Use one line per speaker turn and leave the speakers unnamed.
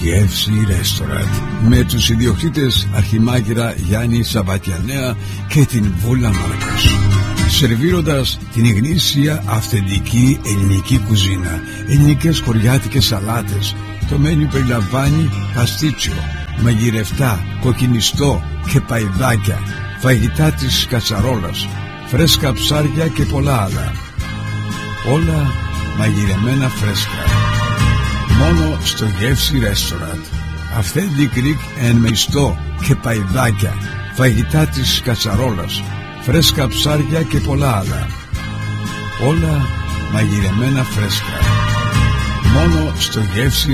Γεύση Restaurant με τους ιδιοκτήτες Αρχιμάγειρα Γιάννη Σαββατιανέα και την Βούλα Μάρκος, σερβίροντας την γνήσια αυθεντική ελληνική κουζίνα, ελληνικές χωριάτικες σαλάτες. Το μένου περιλαμβάνει παστίτσιο, μαγειρευτά, κοκκινιστό και παϊδάκια, φαγητά της κατσαρόλας, φρέσκα ψάρια και πολλά άλλα. Όλα μαγειρεμένα φρέσκα. Μόνο στο Γεύση Restaurant. Authentic Greek and μεϊστό και παϊδάκια, φαγητά της κατσαρόλας, φρέσκα ψάρια και πολλά άλλα. Όλα μαγειρεμένα φρέσκα. Μόνο στο Γεύση